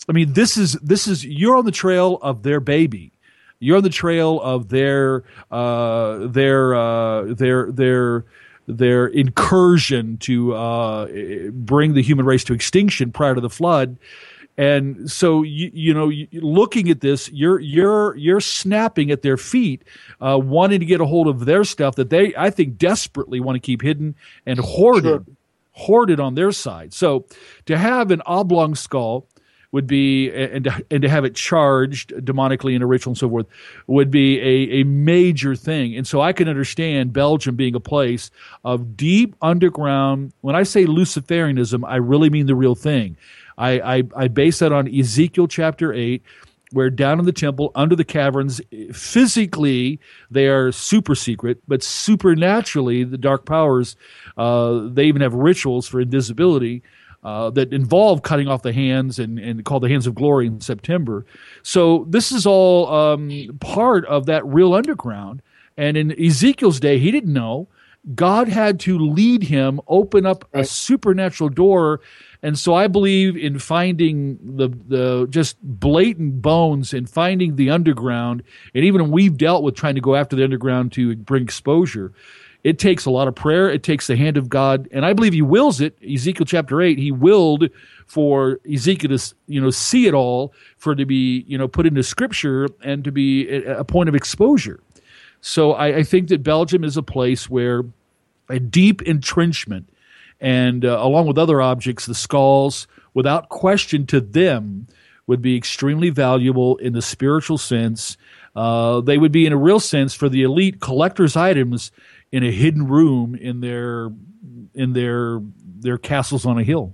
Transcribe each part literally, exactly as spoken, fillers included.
I mean, this is this is you're on the trail of their baby. You're on the trail of their uh, their uh, their their their incursion to uh, bring the human race to extinction prior to the flood. And so, you, you know, looking at this, you're you're you're snapping at their feet, uh, wanting to get a hold of their stuff that they, I think, desperately want to keep hidden and hoarded, sure. hoarded on their side. So, to have an oblong skull would be, and to, and to have it charged demonically in a ritual and so forth, would be a, a major thing. And so, I can understand Belgium being a place of deep underground. When I say Luciferianism, I really mean the real thing. I, I, I base that on Ezekiel chapter eight, where down in the temple, under the caverns, physically they are super secret, but supernaturally the dark powers, uh, they even have rituals for invisibility uh, that involve cutting off the hands and, and called the Hands of Glory in September. So this is all um, part of that real underground. And in Ezekiel's day, he didn't know. God had to lead him, open up a supernatural door. And so I believe in finding the the just blatant bones and finding the underground. And even when we've dealt with trying to go after the underground to bring exposure, it takes a lot of prayer. It takes the hand of God. And I believe he wills it. Ezekiel chapter eight, he willed for Ezekiel to, you know, see it all, for it to be, you know, put into scripture and to be a, a point of exposure. So I, I think that Belgium is a place where a deep entrenchment, and uh, along with other objects, the skulls, without question to them, would be extremely valuable in the spiritual sense. Uh, they would be, in a real sense, for the elite, collector's items in a hidden room in their in their their castles on a hill.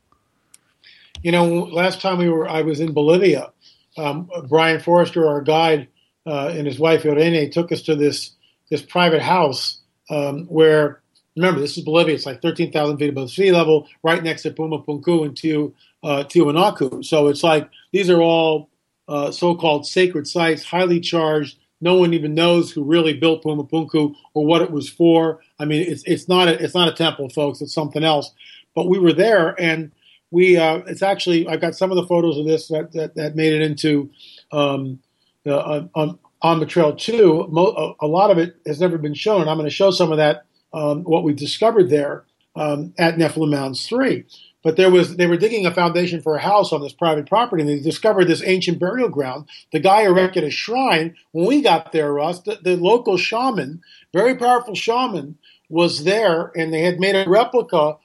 You know, last time we were, I was in Bolivia. Um, Brian Forrester, our guide, uh, and his wife Irene took us to this this private house um, where. Remember, this is Bolivia. It's like thirteen thousand feet above sea level, right next to Puma Punku and Tiu, uh, Tiwanaku. So it's like these are all uh, so-called sacred sites, highly charged. No one even knows who really built Puma Punku or what it was for. I mean, it's it's not a, it's not a temple, folks. It's something else. But we were there, and we uh, it's actually I got some of the photos of this that that, that made it into um, uh, on, on the trail too. Mo- a, a lot of it has never been shown, and I'm going to show some of that. Um, what we discovered there um, at Nephilim Mounds three. But there was they were digging a foundation for a house on this private property, and they discovered this ancient burial ground. The guy erected a shrine. When we got there, Russ, the, the local shaman, very powerful shaman, was there, and they had made a replica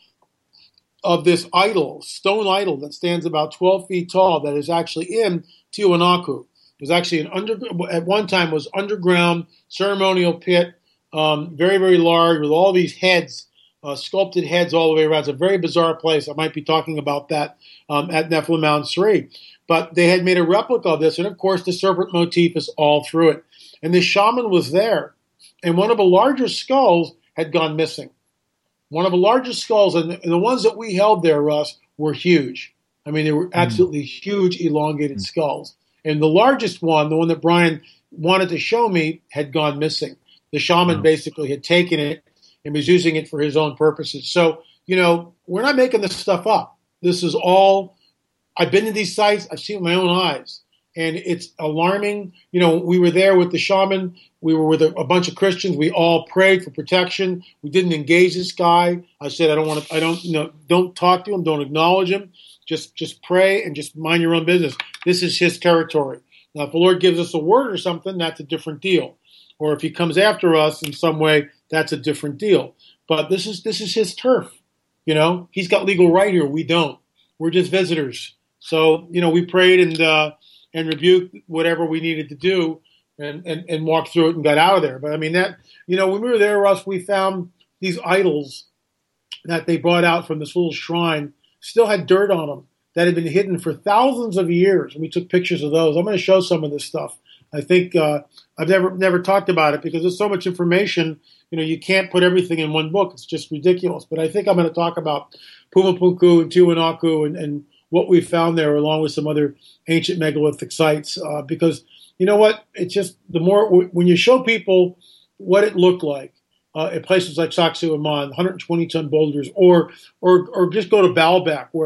of this idol, stone idol that stands about twelve feet tall, that is actually in Tiwanaku. It was actually an under at one time was underground ceremonial pit. Um, very, very large with all these heads, uh, sculpted heads all the way around. It's a very bizarre place. I might be talking about that um, at Nephilim Mounds three. But they had made a replica of this, and of course the serpent motif is all through it. And the shaman was there, and one of the larger skulls had gone missing. One of the largest skulls, and the, and the ones that we held there, Russ, were huge. I mean, they were absolutely mm. huge, elongated mm. skulls. And the largest one, the one that Brian wanted to show me, had gone missing. The shaman basically had taken it and was using it for his own purposes. So, you know, we're not making this stuff up. This is all, I've been to these sites, I've seen it with my own eyes, and it's alarming. You know, we were there with the shaman. We were with a, a bunch of Christians. We all prayed for protection. We didn't engage this guy. I said, I don't want to, I don't, you know, don't talk to him. Don't acknowledge him. Just, just pray and just mind your own business. This is his territory. Now, if the Lord gives us a word or something, that's a different deal. Or if he comes after us in some way, that's a different deal. But this is this is his turf. You know, he's got legal right here. We don't. We're just visitors. So, you know, we prayed and uh, and rebuked whatever we needed to do and, and, and walked through it and got out of there. But I mean, that, you know, when we were there, Russ, we found these idols that they brought out from this little shrine, still had dirt on them that had been hidden for thousands of years. And we took pictures of those. I'm going to show some of this stuff. I think uh, I've never never talked about it because there's so much information. You know, you can't put everything in one book. It's just ridiculous. But I think I'm going to talk about Puma Punku and Tiwanaku and, and what we found there, along with some other ancient megalithic sites. Uh, because you know what? It's just the more when you show people what it looked like uh, at places like Sacsayhuaman, one hundred twenty ton boulders, or or or just go to Baalbek, where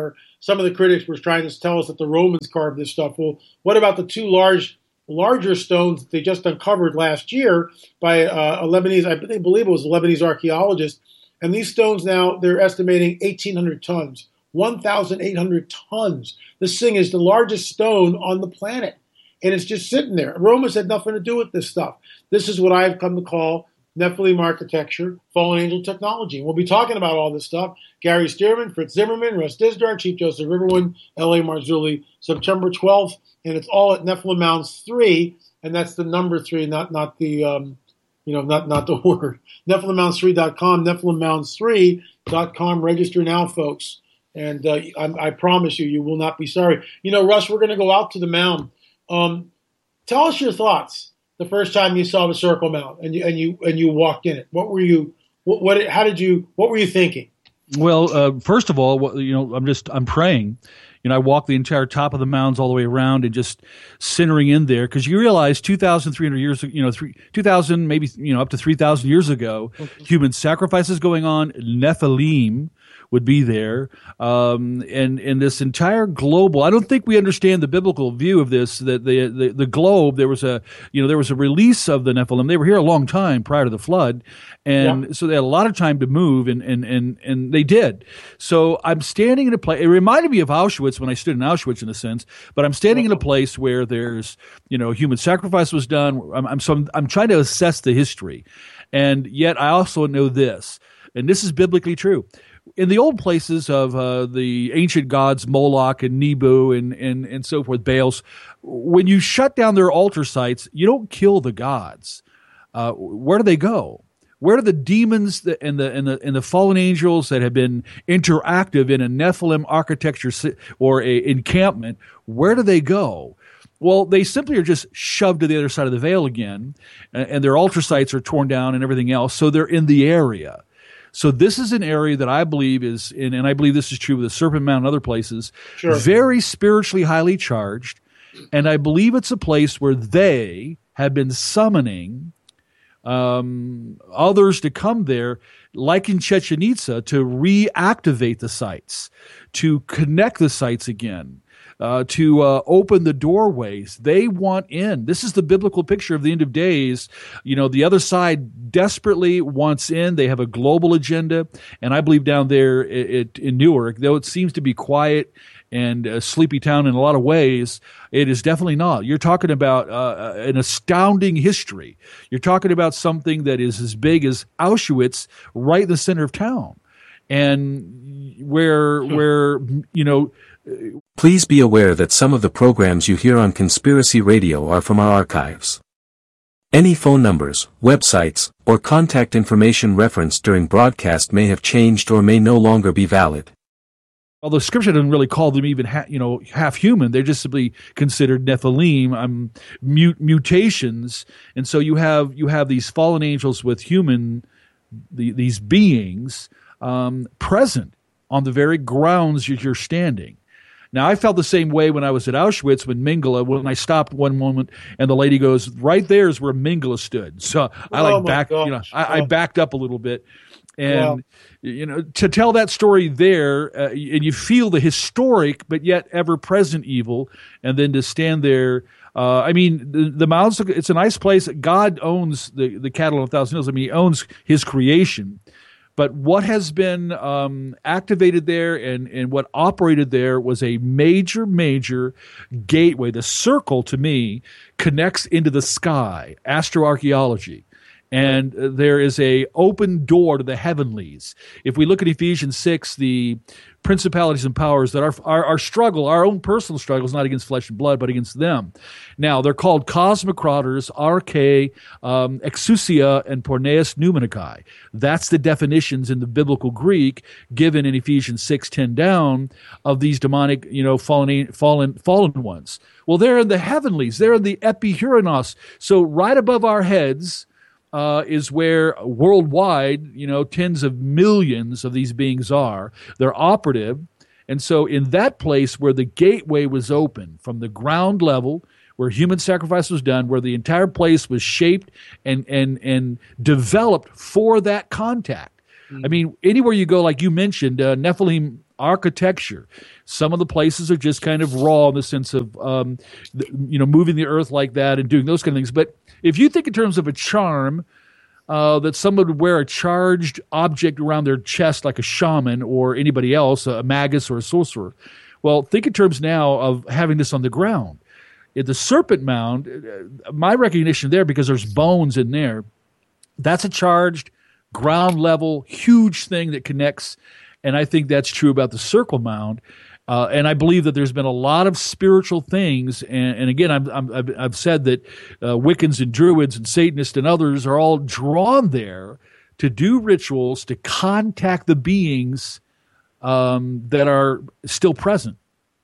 some of the critics were trying to tell us that the Romans carved this stuff. Well, what about the two large, larger stones that they just uncovered last year by uh, a Lebanese, I believe it was a Lebanese archaeologist. And these stones now, they're estimating eighteen hundred tons, one thousand eight hundred tons. This thing is the largest stone on the planet. And it's just sitting there. Romans had nothing to do with this stuff. This is what I've come to call Nephilim architecture, fallen angel technology. We'll be talking about all this stuff. Gary Stearman, Fritz Zimmerman, Russ Dizdar, Chief Joseph Riverwind, L A. Marzulli, September twelfth. And it's all at Nephilim Mounds three. And that's the number three, not not the, um, you know, not, not the word. Nephilim Mounds three dot com, Nephilim Mounds three dot com. Register now, folks. And uh, I, I promise you, you will not be sorry. You know, Russ, we're going to go out to the mound. Um, tell us your thoughts the first time you saw the Circle Mound and you and you and you walked in it. What were you? What? what how did you? What were you thinking? Well, uh, first of all, you know, I'm just I'm praying. You know, I walked the entire top of the mounds all the way around and just centering in there because you realize two thousand three hundred years, you know, three, two thousand maybe you know up to three thousand years ago, okay. Human sacrifices going on, Nephilim would be there, um, and and this entire global. I don't think we understand the biblical view of this. That the, the the globe, there was a you know there was a release of the Nephilim. They were here a long time prior to the flood, and yeah. so they had a lot of time to move, and and and and they did. So I'm standing in a place. It reminded me of Auschwitz when I stood in Auschwitz in a sense, but I'm standing in a place where there's you know human sacrifice was done. I'm I'm so I'm, I'm trying to assess the history, and yet I also know this, and this is biblically true. In the old places of uh, the ancient gods, Moloch and Nebu and, and, and so forth, Baals, when you shut down their altar sites, you don't kill the gods. Uh, where do they go? Where do the demons that, and the and the and the fallen angels that have been interactive in a Nephilim architecture or a encampment? Where do they go? Well, they simply are just shoved to the other side of the veil again, and, and their altar sites are torn down and everything else. So they're in the area. So this is an area that I believe is, and, and I believe this is true with the Serpent Mound and other places, sure. very spiritually highly charged. And I believe it's a place where they have been summoning um, others to come there, like in Chichen Itza, to reactivate the sites, to connect the sites again. Uh, to uh, open the doorways. They want in. This is the biblical picture of the end of days. You know, the other side desperately wants in. They have a global agenda. And I believe down there it, it, in Newark, though it seems to be quiet and a sleepy town in a lot of ways, it is definitely not. You're talking about uh, an astounding history. You're talking about something that is as big as Auschwitz right in the center of town. And where, where you know, Please be aware that some of the programs you hear on Conspiracy Radio are from our archives. Any phone numbers, websites, or contact information referenced during broadcast may have changed or may no longer be valid. Although Scripture doesn't really call them even ha- you know half human, they're just simply considered Nephilim, um, mut- mutations, and so you have you have these fallen angels with human, the, these beings um, present on the very grounds that you're standing. Now, I felt the same way when I was at Auschwitz when Mengele, when I stopped one moment and the lady goes, right there is where Mengele stood. So I like oh back, gosh. you know, I, I backed up a little bit. And, yeah. you know, to tell that story there, uh, and you feel the historic but yet ever-present evil, and then to stand there, uh, I mean, the, the mounds, it's a nice place. God owns the, the cattle on a thousand hills. I mean, he owns his creation. But what has been um, activated there and, and what operated there was a major, major gateway. The circle, to me, connects into the sky, astroarchaeology. And uh, there is a open door to the heavenlies. If we look at Ephesians six, the principalities and powers that our, our, our struggle, our own personal struggle is not against flesh and blood, but against them. Now, they're called cosmocrators, arche, um, exousia, and porneus pneumaticae. That's the definitions in the biblical Greek given in Ephesians six ten down of these demonic, you know, fallen, fallen, fallen ones. Well, they're in the heavenlies. They're in the epihuranos. So right above our heads, Uh, is where worldwide, you know, tens of millions of these beings are. They're operative. And so in that place where the gateway was open from the ground level, where human sacrifice was done, where the entire place was shaped and and and developed for that contact. Mm-hmm. I mean, anywhere you go, like you mentioned, uh, Nephilim architecture. Some of the places are just kind of raw in the sense of, um, th- you know, moving the earth like that and doing those kind of things. But if you think in terms of a charm, uh, that someone would wear a charged object around their chest like a shaman or anybody else, a magus or a sorcerer, well, think in terms now of having this on the ground. At the Serpent Mound, uh, my recognition there, because there's bones in there, that's a charged, ground level, huge thing that connects. And I think that's true about the Circle Mound. Uh, and I believe that there's been a lot of spiritual things. And, and again, I'm, I'm, I've, I've said that uh, Wiccans and Druids and Satanists and others are all drawn there to do rituals to contact the beings um, that are still present.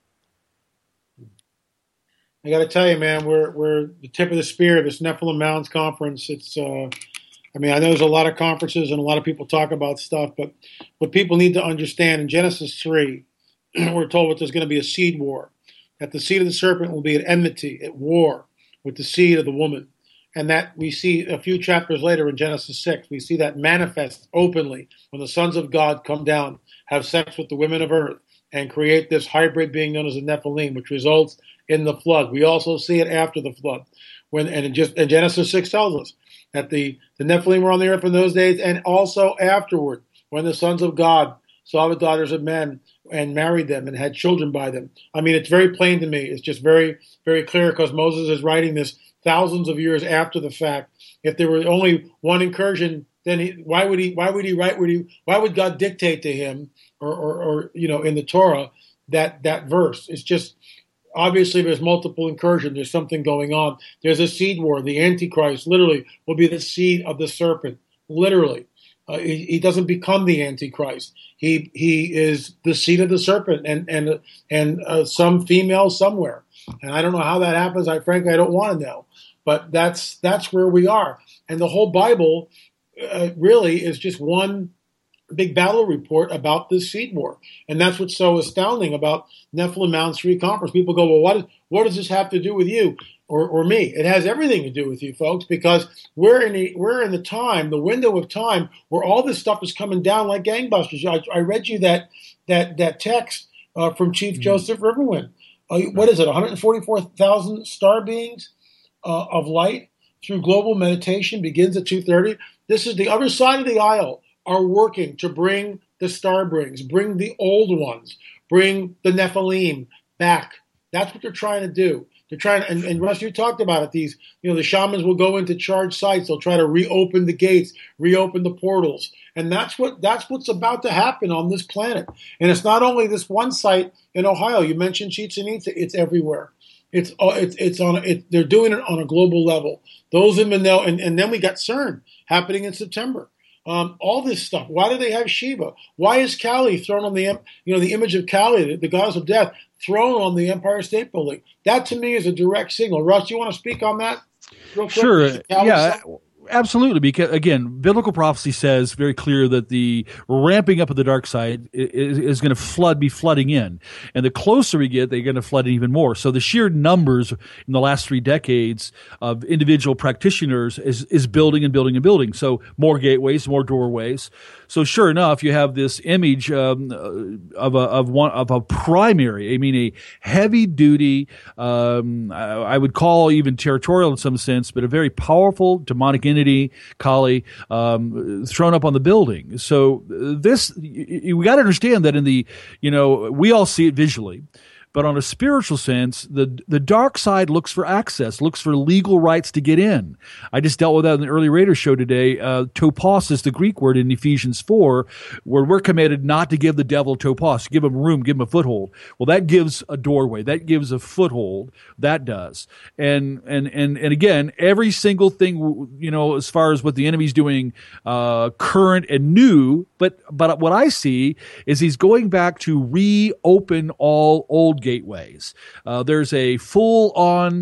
I got to tell you, man, we're we're the tip of the spear of this Nephilim Mounds conference. It's, uh, I mean, I know there's a lot of conferences and a lot of people talk about stuff, but what people need to understand in Genesis three, we're told that there's going to be a seed war, that the seed of the serpent will be at enmity, at war with the seed of the woman. And that we see a few chapters later in Genesis six, we see that manifest openly when the sons of God come down, have sex with the women of earth, and create this hybrid being known as a Nephilim, which results in the flood. We also see it after the flood. When and, it just, and Genesis six tells us that the, the Nephilim were on the earth in those days, and also afterward, when the sons of God saw the daughters of men and married them and had children by them. I mean, it's very plain to me. It's just very, very clear because Moses is writing this thousands of years after the fact. If there were only one incursion, then he, why would he? Why would he write? Would he? Why would God dictate to him, or, or, or you know, in the Torah, that that verse? It's just obviously there's multiple incursions. There's something going on. There's a seed war. The Antichrist literally will be the seed of the serpent. Literally, uh, he, he doesn't become the Antichrist. He he is the seed of the serpent, and and and uh, some female somewhere. And I don't know how that happens. I frankly I don't want to know. But that's that's where we are. And the whole Bible uh, really is just one big battle report about this seed war. And that's what's so astounding about Nephilim Mounds three Conference. People go, well, what, is, what does this have to do with you or, or me? It has everything to do with you, folks, because we're in the we're in the time, the window of time where all this stuff is coming down like gangbusters. I, I read you that that that text uh, from Chief mm-hmm. Joseph Riverwind. Uh, what is it, one hundred forty-four thousand star beings uh, of light through global meditation begins at two thirty. This is the other side of the aisle are working to bring the star brings, bring the old ones, bring the Nephilim back. That's what they're trying to do. They're trying to, and, and Russ, you talked about it. These, you know, the shamans will go into charged sites. They'll try to reopen the gates, reopen the portals. And that's what, that's what's about to happen on this planet. And it's not only this one site in Ohio. You mentioned Chichen Itza. It's everywhere. It's, it's, it's on, it, they're doing it on a global level. Those in the know, and, and then we got CERN happening in September. Um, all this stuff. Why do they have Shiva? Why is Kali thrown on the, you know, the image of Kali, the, the goddess of death, thrown on the Empire State Building? That to me is a direct signal. Russ, you want to speak on that? Real quick? Sure. Yeah. Stuff? Absolutely, because again, biblical prophecy says very clear that the ramping up of the dark side is, is going to flood, be flooding in, and the closer we get, they're going to flood in even more. So the sheer numbers in the last three decades of individual practitioners is is building and building and building. So more gateways, more doorways. So sure enough, you have this image um, of a of one of a primary, I mean a heavy duty, um, I, I would call even territorial in some sense, but a very powerful demonic entity. Kali, um, thrown up on the building. So this, you, we got to understand that in the, you know, we all see it visually, but on a spiritual sense, the the dark side looks for access, looks for legal rights to get in. I just dealt with that in the early Raiders show today. Uh, topos is the Greek word in Ephesians four, where we're commanded not to give the devil topos, give him room, give him a foothold. Well, that gives a doorway, that gives a foothold, that does. And and and and again, every single thing, you know, as far as what the enemy's doing, uh, current and new, but but what I see is he's going back to reopen all old gateways. Uh, there's a full-on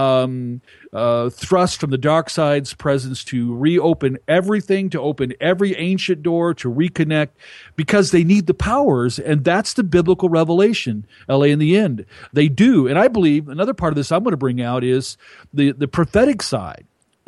um, uh, thrust from the dark side's presence to reopen everything, to open every ancient door, to reconnect, because they need the powers, and that's the biblical revelation, L A, in the end. They do, and I believe another part of this I'm going to bring out is the, the prophetic side.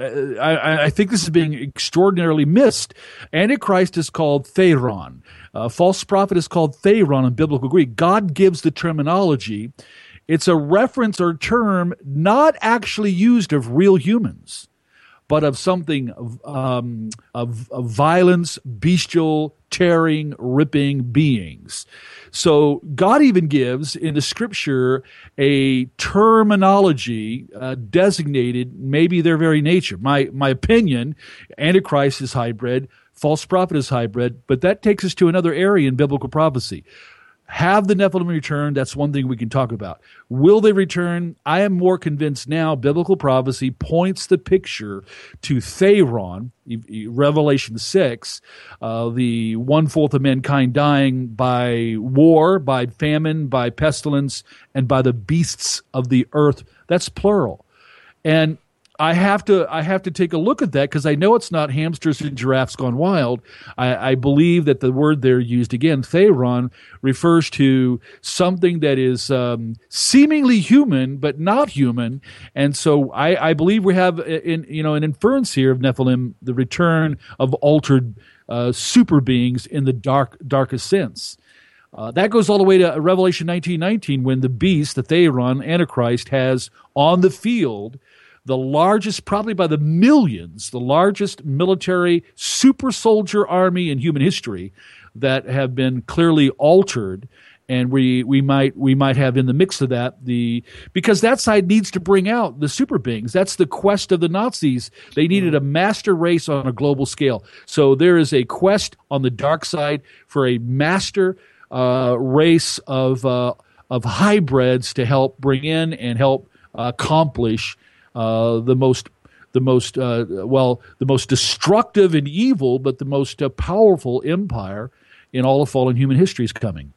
Uh, I, I think this is being extraordinarily missed. Antichrist is called Theron. Uh, false prophet is called Theron in biblical Greek. God gives the terminology. It's a reference or term not actually used of real humans, but of something um, of, of violence, bestial, tearing, ripping beings. So God even gives in the scripture a terminology uh, designated maybe their very nature. My my opinion, Antichrist is hybrid, false prophet is hybrid, but that takes us to another area in biblical prophecy. Have the Nephilim return? That's one thing we can talk about. Will they return? I am more convinced now biblical prophecy points the picture to Theron, Revelation six, uh, the one-fourth of mankind dying by war, by famine, by pestilence, and by the beasts of the earth. That's plural. And I have to I have to take a look at that because I know it's not hamsters and giraffes gone wild. I, I believe that the word there used again, Theron, refers to something that is um, seemingly human but not human, and so I, I believe we have in you know an inference here of Nephilim, the return of altered uh, super beings in the dark darkest sense. Uh, that goes all the way to Revelation nineteen nineteen when the beast, the Theron, Antichrist, has on the field the largest, probably by the millions, the largest military super soldier army in human history that have been clearly altered. And we, we might we might have in the mix of that the because that side needs to bring out the super beings. That's the quest of the Nazis. They needed a master race on a global scale. So there is a quest on the dark side for a master uh, race of uh, of hybrids to help bring in and help uh, accomplish Uh, the most, the most, uh, well, the most destructive and evil, but the most uh, powerful empire in all of fallen human history is coming.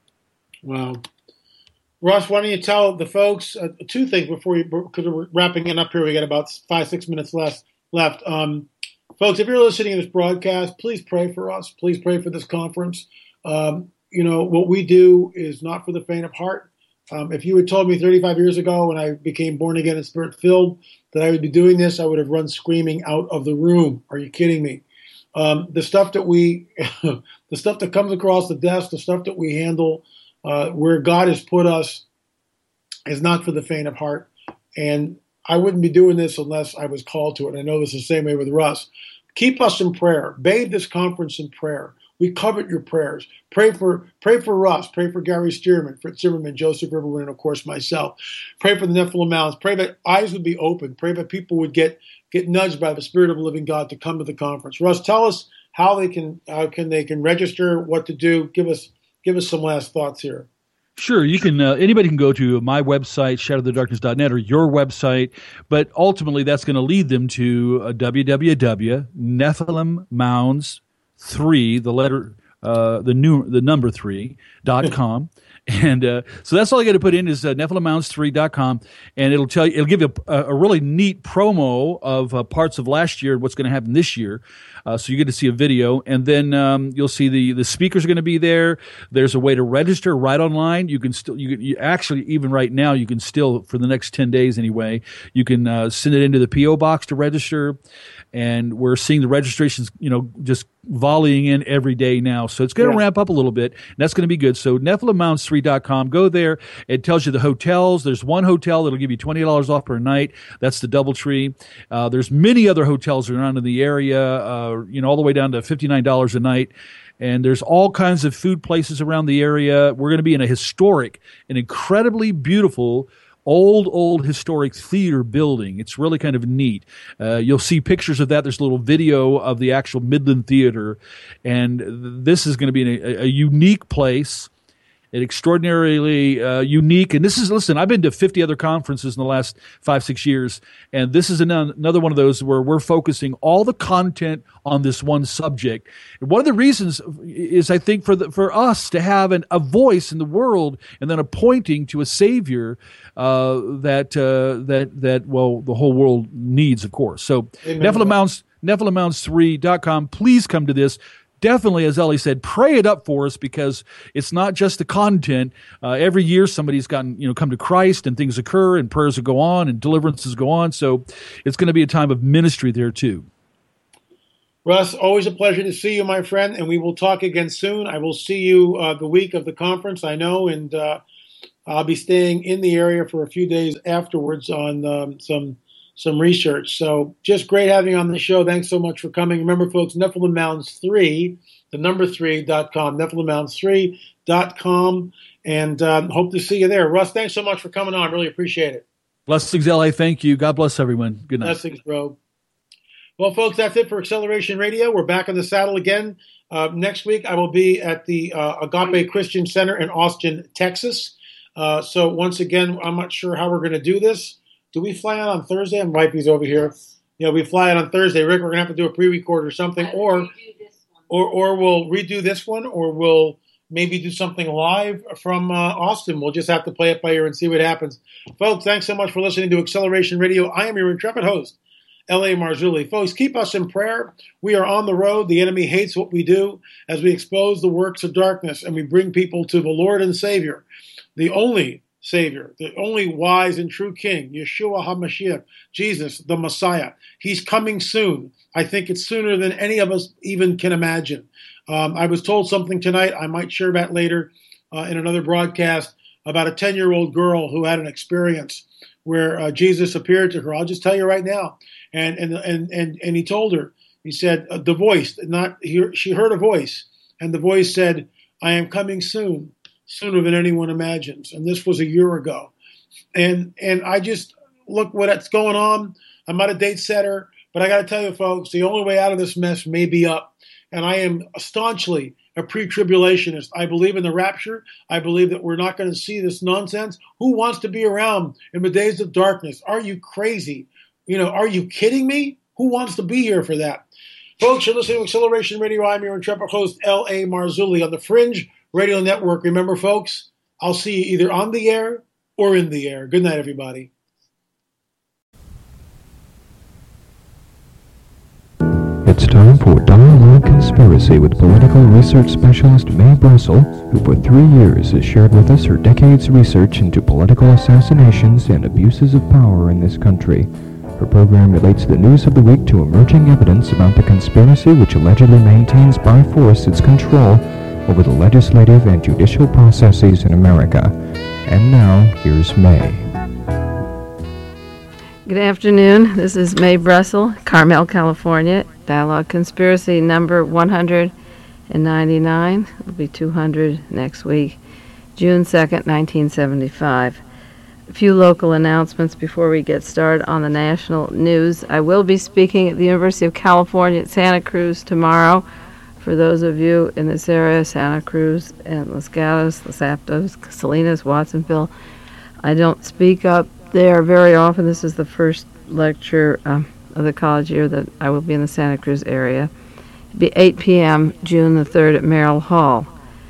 Wow. Russ, why don't you tell the folks uh, two things before you, because we're wrapping it up here. We got about five, six minutes left. Left, um, folks. If you're listening to this broadcast, please pray for us. Please pray for this conference. Um, you know what we do is not for the faint of heart. Um, if you had told me thirty-five years ago when I became born again and spirit filled that I would be doing this, I would have run screaming out of the room. Are you kidding me? Um, the stuff that we, the stuff that comes across the desk, the stuff that we handle, uh, where God has put us, is not for the faint of heart. And I wouldn't be doing this unless I was called to it. I know this is the same way with Russ. Keep us in prayer. Bathe this conference in prayer. We covet your prayers. Pray for pray for Russ. Pray for Gary Stearman, Fritz Zimmerman, Joseph Riverwind, and of course myself. Pray for the Nephilim Mounds. Pray that eyes would be open. Pray that people would get get nudged by the Spirit of the Living God to come to the conference. Russ, tell us how they can how can they can register, what to do. Give us give us some last thoughts here. Sure, you can. Uh, anybody can go to my website, shadow the darkness dot net, or your website, but ultimately that's going to lead them to uh, w w w dot nephilim mounds three, the letter, uh, the new, the number three dot com. And uh, so that's all you got to put in is uh, nephilim mounds three dot com, and it'll tell you, it'll give you a, a really neat promo of uh, parts of last year, what's going to happen this year. Uh, so you get to see a video, and then um, you'll see the the speakers are going to be there. There's a way to register right online. You can still, you, can, you actually even right now, you can still for the next ten days anyway, you can uh, send it into the P O box to register. And we're seeing the registrations, you know, just volleying in every day now. So it's going to yeah. ramp up a little bit, and that's going to be good. So nephilim mounds three dot com, go there. It tells you the hotels. There's one hotel that'll give you twenty dollars off per night. That's the DoubleTree. Uh, there's many other hotels around in the area, uh, you know, all the way down to fifty-nine dollars a night. And there's all kinds of food places around the area. We're going to be in a historic, an incredibly beautiful old, old historic theater building. It's really kind of neat. Uh, you'll see pictures of that. There's a little video of the actual Midland Theater. And this is going to be a, a unique place, an extraordinarily uh, unique. And this is, listen, I've been to fifty other conferences in the last five, six years. And this is an, another one of those where we're focusing all the content on this one subject. And one of the reasons is, I think, for the, for us to have an, a voice in the world and then a pointing to a Savior uh, that, uh, that, that, well, the whole world needs, of course. So Nephilim Mounds, nephilim mounds three dot com. Please come to this. definitely, as Ellie said, pray it up for us, because it's not just the content. Uh, every year somebody's gotten, you know, come to Christ, and things occur, and prayers will go on, and deliverances go on. So it's going to be a time of ministry there too. Russ, always a pleasure to see you, my friend, and we will talk again soon. I will see you uh, the week of the conference, I know, and uh, I'll be staying in the area for a few days afterwards on um, some some research. So just great having you on the show. Thanks so much for coming. Remember, folks, Nephilim Mountains three, the number three dot com, Nephilim Mountains three dot com, and um, hope to see you there. Russ, thanks so much for coming on. Really appreciate it. Blessings, L A. Thank you. God bless everyone. Good night. Blessings, bro. Well, folks, that's it for Acceleration Radio. We're back on the saddle again. Uh, next week, I will be at the uh, Agape Christian Center in Austin, Texas. Uh, so once again, I'm not sure how we're going to do this. Do we fly out on Thursday? And Wifey's over here. Yeah, we fly out on Thursday. Rick, we're going to have to do a pre-record or something. Or, or, or we'll redo this one, or we'll maybe do something live from uh, Austin. We'll just have to play it by ear and see what happens. Folks, thanks so much for listening to Acceleration Radio. I am your intrepid host, L A. Marzulli. Folks, keep us in prayer. We are on the road. The enemy hates what we do as we expose the works of darkness and we bring people to the Lord and Savior, the only Savior, the only wise and true King, Yeshua HaMashiach, Jesus, the Messiah. He's coming soon. I think it's sooner than any of us even can imagine. Um, I was told something tonight I might share that later uh, in another broadcast about a ten-year-old girl who had an experience where uh, Jesus appeared to her. I'll just tell you right now. And and and and, and he told her, he said, uh, the voice, not he, she heard a voice, and the voice said, I am coming soon, sooner than anyone imagines. And this was a year ago. And and I just, look what's going on. I'm not a date setter, but I got to tell you, folks, the only way out of this mess may be up. And I am staunchly a pre-tribulationist. I believe in the rapture. I believe that we're not going to see this nonsense. Who wants to be around in the days of darkness? Are you crazy? You know, are you kidding me? Who wants to be here for that? Folks, you're listening to Acceleration Radio. I'm your intrepid host, L A. Marzulli, on the Fringe Radio Network. Remember, folks, I'll see you either on the air or in the air. Good night, everybody. It's time for Dialogue Conspiracy with political research specialist Mae Brussel, who for three years has shared with us her decades' research into political assassinations and abuses of power in this country. Her program relates the news of the week to emerging evidence about the conspiracy which allegedly maintains by force its control over the legislative and judicial processes in America. And now, here's Mae. Good afternoon. This is Mae Brussel, Carmel, California. Dialogue Conspiracy number one hundred ninety-nine. It'll be two hundred next week. June second, nineteen seventy-five. A few local announcements before we get started on the national news. I will be speaking at the University of California at Santa Cruz tomorrow. For those of you in this area, Santa Cruz and Los Gatos, Los Aptos, Salinas, Watsonville, I don't speak up there very often. This is the first lecture um, of the college year that I will be in the Santa Cruz area. It'll be eight p.m. June the third at Merrill Hall.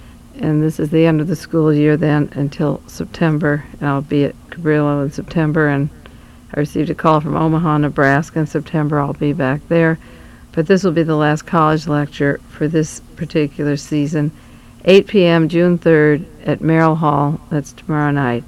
And this is the end of the school year then until September. And I'll be at Cabrillo in September. And I received a call from Omaha, Nebraska in September. I'll be back there. But this will be the last college lecture for this particular season. eight p.m. June third at Merrill Hall. That's tomorrow night.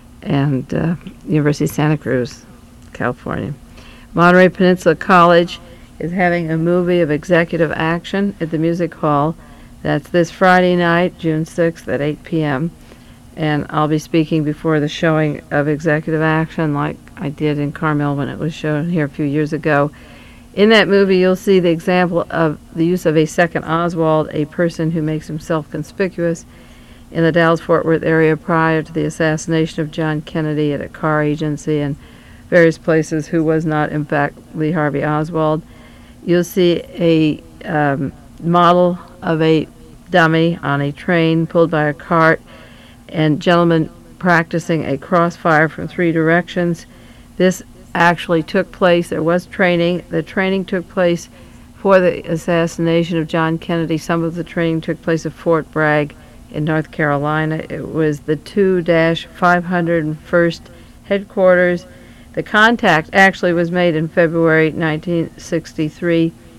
And uh, University of Santa Cruz, California. Monterey Peninsula College is having a movie of Executive Action at the Music Hall. That's this Friday night, June sixth at eight p.m. And I'll be speaking before the showing of Executive Action like I did in Carmel when it was shown here a few years ago. In that movie, you'll see the example of the use of a second Oswald, a person who makes himself conspicuous in the Dallas-Fort Worth area prior to the assassination of John Kennedy at a car agency and various places, who was not, in fact, Lee Harvey Oswald. You'll see a um, model of a dummy on a train pulled by a cart, and gentlemen practicing a crossfire from three directions. This actually took place. There was training. The training took place for the assassination of John Kennedy. Some of the training took place at Fort Bragg in North Carolina. It was the two five oh first headquarters. The contact actually was made in February nineteen sixty-three,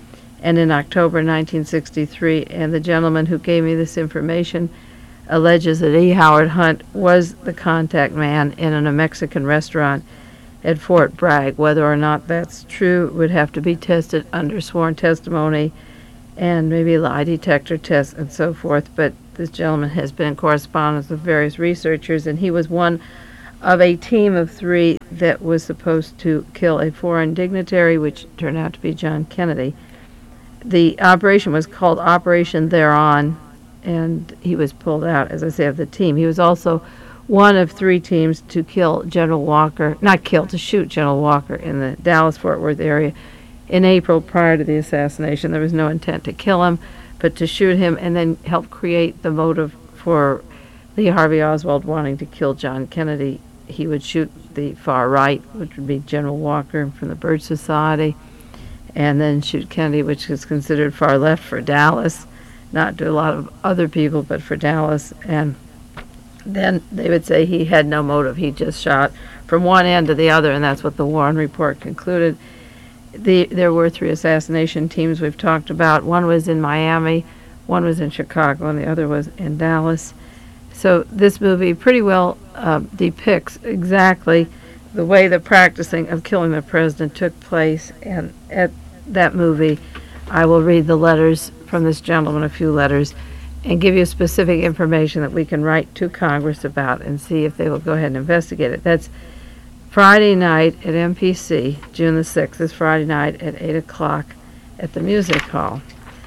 and in October nineteen sixty-three. And the gentleman who gave me this information alleges that E. Howard Hunt was the contact man in a Mexican restaurant at Fort Bragg. Whether or not that's true would have to be tested under sworn testimony and maybe lie detector tests and so forth. But this gentleman has been in correspondence with various researchers, and he was one of a team of three that was supposed to kill a foreign dignitary, which turned out to be John Kennedy. The operation was called Operation Thereon, and he was pulled out, as I say, of the team. He was also one of three teams to kill General Walker, not kill, to shoot General Walker in the Dallas-Fort Worth area in April prior to the assassination. There was no intent to kill him, but to shoot him and then help create the motive for Lee Harvey Oswald wanting to kill John Kennedy. He would shoot the far right, which would be General Walker from the Birch Society, and then shoot Kennedy, which is considered far left, for Dallas, not to a lot of other people, but for Dallas. And then they would say he had no motive. He just shot from one end to the other, and that's what the Warren Report concluded. The, there were three assassination teams we've talked about. One was in Miami, one was in Chicago, and the other was in Dallas. So this movie pretty well uh, depicts exactly the way the practicing of killing the president took place. And at that movie, I will read the letters from this gentleman, a few letters, and give you specific information that we can write to Congress about and see if they will go ahead and investigate it. That's Friday night at M P C, June the sixth, is Friday night at eight o'clock at the Music Hall.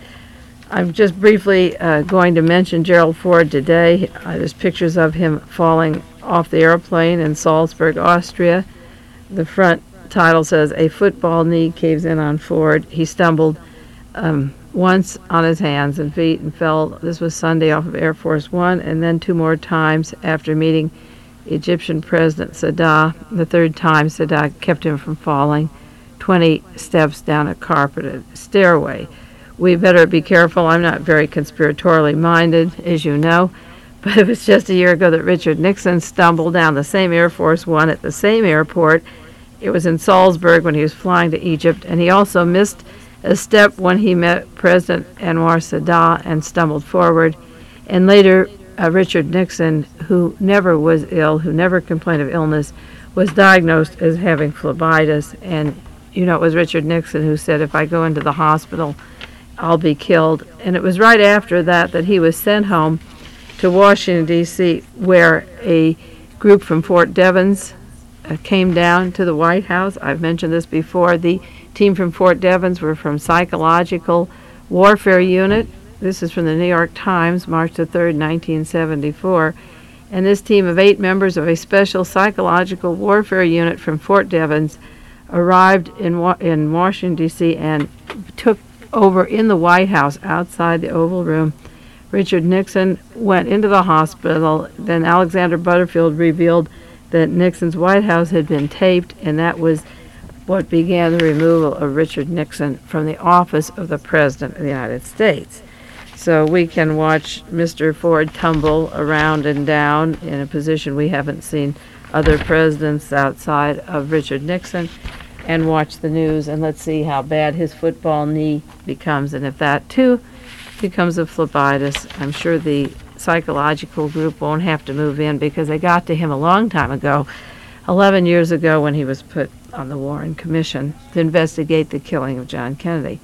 I'm just briefly uh, going to mention Gerald Ford today. Uh, there's pictures of him falling off the airplane in Salzburg, Austria. The front title says, "A football knee caves in on Ford. He stumbled um, once on his hands and feet and fell." This was Sunday off of Air Force One, and then two more times after meeting Egyptian President Sadat. The third time, Sadat kept him from falling twenty steps down a carpeted stairway. We better be careful. I'm not very conspiratorially minded, as you know, but it was just a year ago that Richard Nixon stumbled down the same Air Force One at the same airport. It was in Salzburg when he was flying to Egypt, and he also missed a step when he met President Anwar Sadat and stumbled forward. And later, uh, Richard Nixon, who never was ill, who never complained of illness, was diagnosed as having phlebitis. And, you know, it was Richard Nixon who said, "If I go into the hospital, I'll be killed." And it was right after that that he was sent home to Washington, D C, where a group from Fort Devens uh, came down to the White House. I've mentioned this before. The team from Fort Devens were from Psychological Warfare Unit. This is from the New York Times, March the third, nineteen seventy-four. And this team of eight members of a special psychological warfare unit from Fort Devens arrived in, Wa- in Washington, D C, and took over in the White House outside the Oval Room. Richard Nixon went into the hospital. Then Alexander Butterfield revealed that Nixon's White House had been taped, and that was what began the removal of Richard Nixon from the office of the President of the United States. So we can watch Mister Ford tumble around and down in a position we haven't seen other presidents outside of Richard Nixon, and watch the news, and let's see how bad his football knee becomes. And if that, too, becomes a phlebitis, I'm sure the psychological group won't have to move in, because they got to him a long time ago, eleven years ago, when he was put on the Warren Commission to investigate the killing of John Kennedy.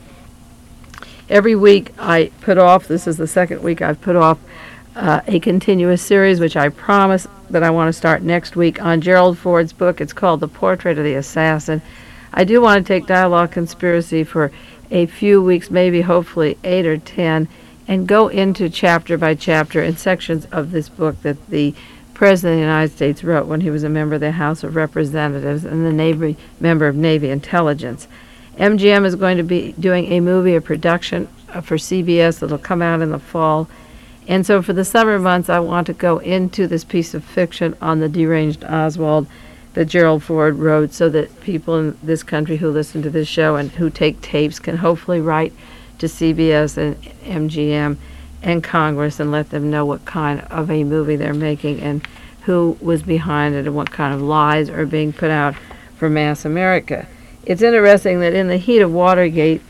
Every week I put off, this is the second week I've put off, uh, a continuous series, which I promise that I want to start next week, on Gerald Ford's book. It's called The Portrait of the Assassin. I do want to take Dialogue Conspiracy for a few weeks, maybe hopefully eight or ten, and go into chapter by chapter in sections of this book that the President of the United States wrote when he was a member of the House of Representatives and the Navy, member of Navy Intelligence. M G M is going to be doing a movie, a production uh, for C B S that'll come out in the fall. And so for the summer months, I want to go into this piece of fiction on the deranged Oswald that Gerald Ford wrote, so that people in this country who listen to this show and who take tapes can hopefully write to C B S and M G M and Congress and let them know what kind of a movie they're making and who was behind it and what kind of lies are being put out for mass America. It's interesting that in the heat of Watergate,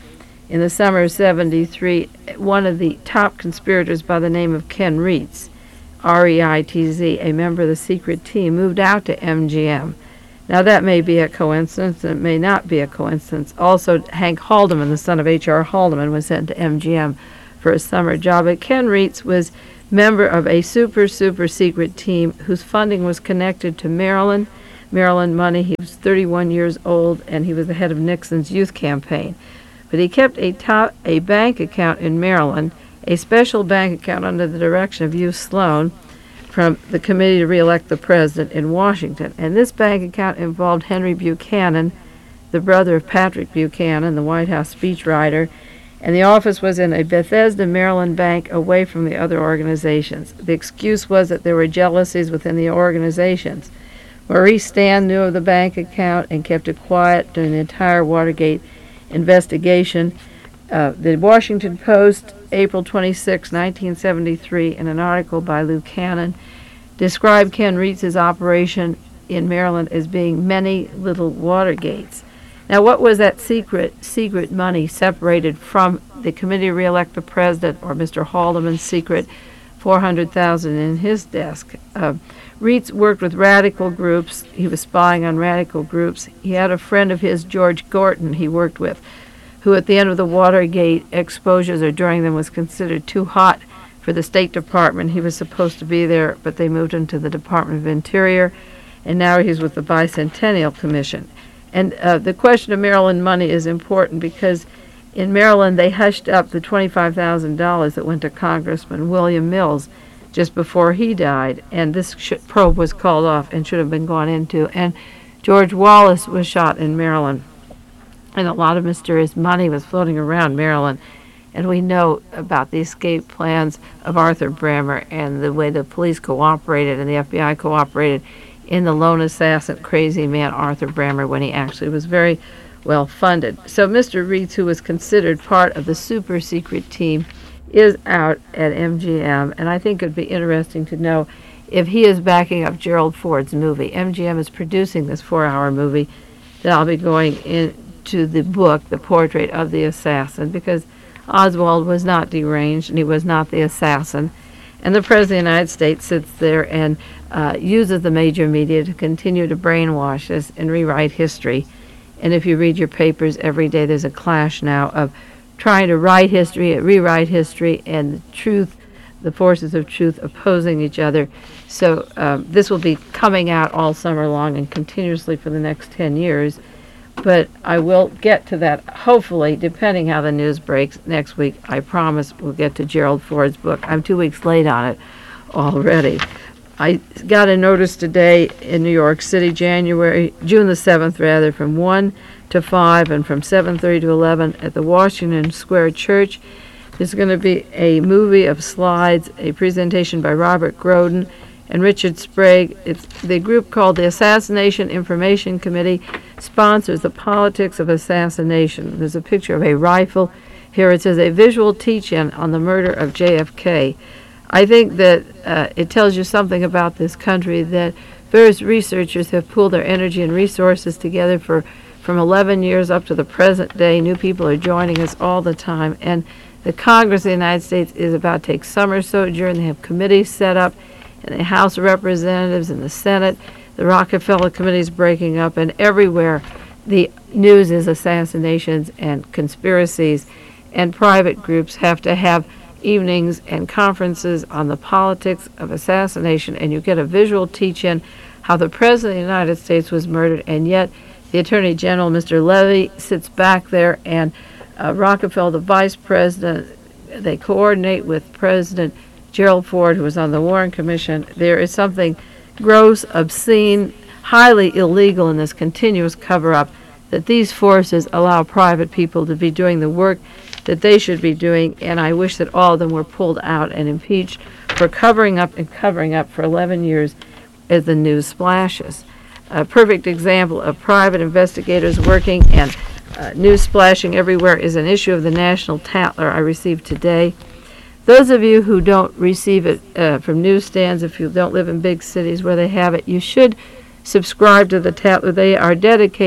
In the summer of seventy-three, one of the top conspirators by the name of Ken Reitz, R E I T Z, a member of the secret team, moved out to M G M. Now that may be a coincidence, and it may not be a coincidence. Also, Hank Haldeman, the son of H R Haldeman, was sent to M G M for a summer job. But Ken Reitz was member of a super, super secret team whose funding was connected to Maryland, Maryland money. He was thirty-one years old, and he was the head of Nixon's youth campaign. But he kept a top, a bank account in Maryland, a special bank account under the direction of Hugh Sloan from the Committee to Re-elect the President in Washington. And this bank account involved Henry Buchanan, the brother of Patrick Buchanan, the White House speechwriter, and the office was in a Bethesda, Maryland bank away from the other organizations. The excuse was that there were jealousies within the organizations. Maurice Stan knew of the bank account and kept it quiet during the entire Watergate investigation. Uh, the Washington Post, April twenty-sixth, nineteen seventy-three, in an article by Lou Cannon, described Ken Reitz's operation in Maryland as being many little Watergates. Now, what was that secret secret money separated from the Committee to Re-elect the President or Mister Haldeman's secret four hundred thousand dollars in his desk? Uh, Reitz worked with radical groups. He was spying on radical groups. He had a friend of his, George Gorton, he worked with, who at the end of the Watergate exposures or during them was considered too hot for the State Department. He was supposed to be there, but they moved him to the Department of Interior, and now he's with the Bicentennial Commission. And uh, the question of Maryland money is important because in Maryland they hushed up the twenty-five thousand dollars that went to Congressman William Mills just before he died, and this sh- probe was called off and should have been gone into. And George Wallace was shot in Maryland, and a lot of mysterious money was floating around Maryland. And we know about the escape plans of Arthur Brammer and the way the police cooperated and the F B I cooperated in the lone assassin, crazy man Arthur Brammer, when he actually was very well funded. So Mister Reitz, who was considered part of the super secret team, is out at M G M, and I think it would be interesting to know if he is backing up Gerald Ford's movie. M G M is producing this four-hour movie that I'll be going into the book, The Portrait of the Assassin, because Oswald was not deranged and he was not the assassin. And the President of the United States sits there and uh, uses the major media to continue to brainwash us and rewrite history. And if you read your papers every day, there's a clash now of trying to write history, rewrite history, and the truth, the forces of truth opposing each other. So um, this will be coming out all summer long and continuously for the next ten years. But I will get to that, hopefully, depending how the news breaks next week. I promise we'll get to Gerald Ford's book. I'm two weeks late on it already. I got a notice today in New York City, January, June the seventh, rather, from one to five and from seven thirty to eleven at the Washington Square Church. There's going to be a movie of slides, a presentation by Robert Groden and Richard Sprague. It's the group called the Assassination Information Committee sponsors the politics of assassination. There's a picture of a rifle. Here it says a visual teach-in on the murder of J F K. I think that uh, it tells you something about this country that various researchers have pooled their energy and resources together for from eleven years up to the present day. New people are joining us all the time. And the Congress of the United States is about to take summer sojourn. They have committees set up in the House of Representatives and the Senate. The Rockefeller Committee is breaking up, and everywhere the news is assassinations and conspiracies, and private groups have to have evenings and conferences on the politics of assassination, and you get a visual teach-in how the President of the United States was murdered, and yet the Attorney General, Mister Levy, sits back there, and uh, Rockefeller, the Vice President, they coordinate with President Gerald Ford, who was on the Warren Commission. There is something gross, obscene, highly illegal in this continuous cover-up that these forces allow private people to be doing the work that they should be doing, and I wish that all of them were pulled out and impeached for covering up and covering up for eleven years as the news splashes. A perfect example of private investigators working and uh, news splashing everywhere is an issue of the National Tatler I received today. Those of you who don't receive it uh, from newsstands, if you don't live in big cities where they have it, you should subscribe to the Tatler. They are dedicated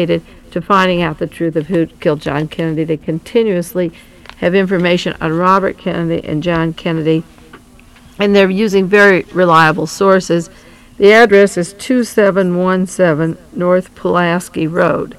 to finding out the truth of who killed John Kennedy. They continuously have information on Robert Kennedy and John Kennedy, and they're using very reliable sources. The address is two seven one seven North Pulaski Road,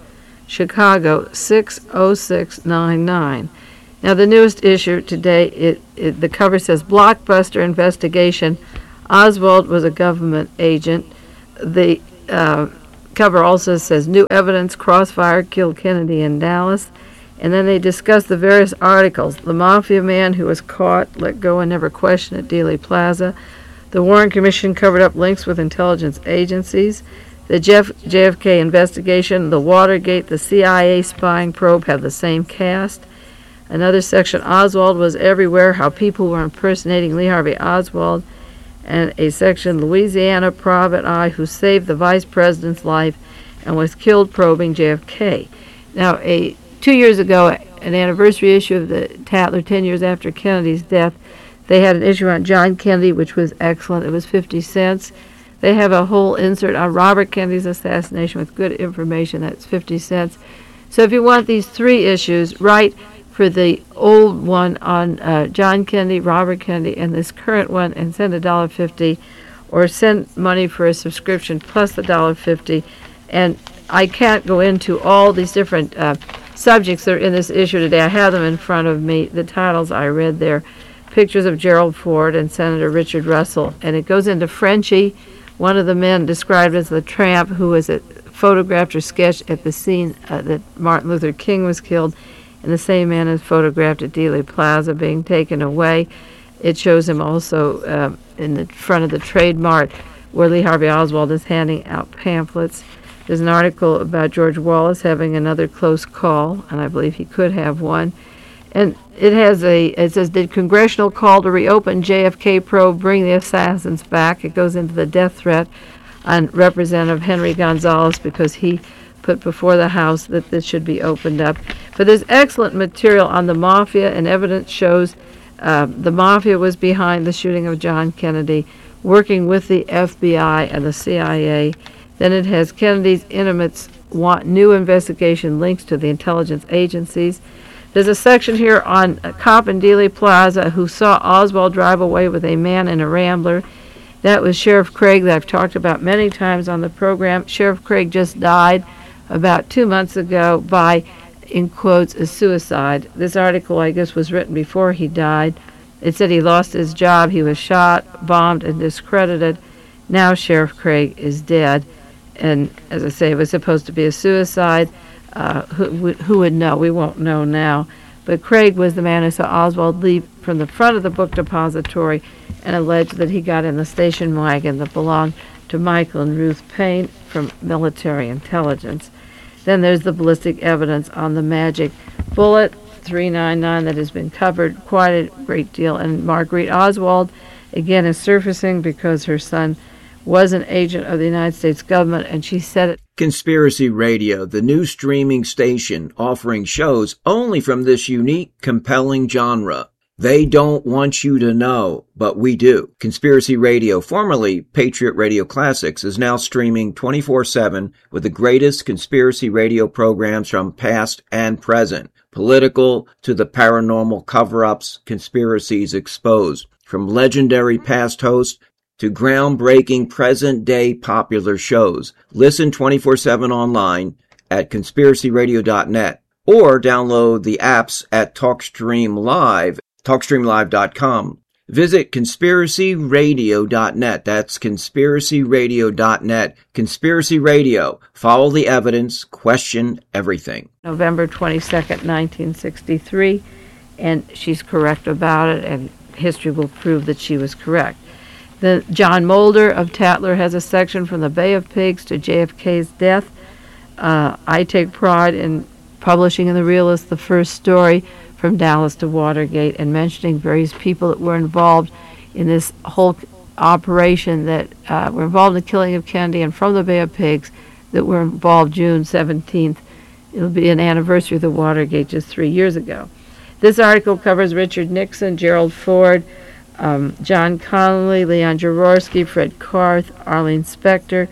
Chicago six oh six nine nine. Now, the newest issue today, it, it, the cover says, Blockbuster Investigation. Oswald was a government agent. The uh, cover also says, New Evidence, Crossfire Killed Kennedy in Dallas. And then they discuss the various articles. The Mafia Man who was caught, let go, and never questioned at Dealey Plaza. The Warren Commission covered up links with intelligence agencies. The Jeff, J F K investigation, the Watergate, the C I A spying probe have the same cast. Another section, Oswald was everywhere, how people were impersonating Lee Harvey Oswald. And a section, Louisiana Private Eye who saved the vice president's life and was killed probing J F K. Now, a two years ago, an anniversary issue of the Tatler, ten years after Kennedy's death, they had an issue on John Kennedy, which was excellent. It was fifty cents. They have a whole insert on Robert Kennedy's assassination with good information. That's fifty cents. So if you want these three issues, write for the old one on uh, John Kennedy, Robert Kennedy, and this current one, and send a dollar fifty, or send money for a subscription plus the dollar fifty. And I can't go into all these different uh, subjects that are in this issue today. I have them in front of me. The titles I read there, pictures of Gerald Ford and Senator Richard Russell, and it goes into Frenchie, one of the men described as the tramp who was a, photographed or sketched at the scene uh, that Martin Luther King was killed. And the same man is photographed at Dealey Plaza being taken away. It shows him also uh, in the front of the Trade Mart where Lee Harvey Oswald is handing out pamphlets. There's an article about George Wallace having another close call, and I believe he could have one. And it has a, it says, did congressional call to reopen J F K probe bring the assassins back? It goes into the death threat on Representative Henry Gonzalez because he put before the House that this should be opened up. But there's excellent material on the Mafia, and evidence shows uh, the Mafia was behind the shooting of John Kennedy, working with the F B I and the C I A. Then it has Kennedy's intimates want new investigation links to the intelligence agencies. There's a section here on a cop in Dealey Plaza who saw Oswald drive away with a man in a Rambler. That was Sheriff Craig that I've talked about many times on the program. Sheriff Craig just died about two months ago by, in quotes, a suicide. This article, I guess, was written before he died. It said he lost his job, he was shot, bombed, and discredited. Now Sheriff Craig is dead. And as I say, it was supposed to be a suicide. Uh, who, who would know? We won't know now. But Craig was the man who saw Oswald leave from the front of the book depository and alleged that he got in the station wagon that belonged to Michael and Ruth Payne from military intelligence. Then there's the ballistic evidence on the magic bullet, three ninety-nine, that has been covered quite a great deal. And Marguerite Oswald, again, is surfacing because her son was an agent of the United States government, and she said it. Conspiracy Radio, the new streaming station offering shows only from this unique, compelling genre. They don't want you to know, but we do. Conspiracy Radio, formerly Patriot Radio Classics, is now streaming twenty-four seven with the greatest conspiracy radio programs from past and present. Political to the paranormal cover-ups, conspiracies exposed. From legendary past hosts to groundbreaking present-day popular shows. Listen twenty-four seven online at conspiracy radio dot net or download the apps at TalkStream Live, talkstream live dot com. Visit conspiracy radio dot net. That's conspiracy radio dot net. Conspiracy Radio. Follow the evidence. Question everything. November twenty-second, nineteen sixty-three, and she's correct about it, and history will prove that she was correct. The John Mulder of Tatler has a section from the Bay of Pigs to J F K's death. Uh, I take pride in publishing in The Realist the first story from Dallas to Watergate and mentioning various people that were involved in this whole operation that uh, were involved in the killing of Kennedy, and from the Bay of Pigs that were involved June seventeenth. It'll be an anniversary of the Watergate just three years ago. This article covers Richard Nixon, Gerald Ford, Um, John Connolly, Leon Jaworski, Fred Karth, Arlene Specter,